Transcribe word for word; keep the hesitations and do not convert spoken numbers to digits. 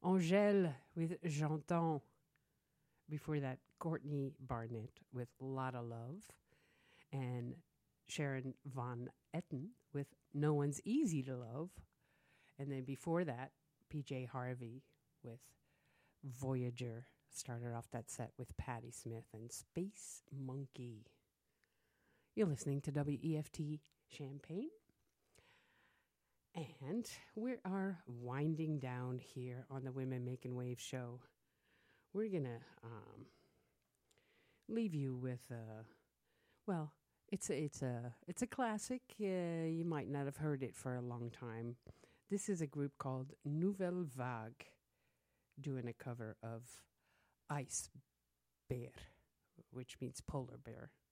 Angèle with J'entends. Before that, Courtney Barnett with Lotta Love. And Sharon Van Etten with No One's Easy to Love. And then before that, P J Harvey with Voyager. Started off that set with Patti Smith and Space Monkey. You're listening to W E F T Champaign. And we are winding down here on the Women Making Waves show. We're going to um, leave you with, uh, well, it's a, it's a, it's a classic. Uh, you might not have heard it for a long time. This is a group called Nouvelle Vague doing a cover of Ice Bear, which means polar bear.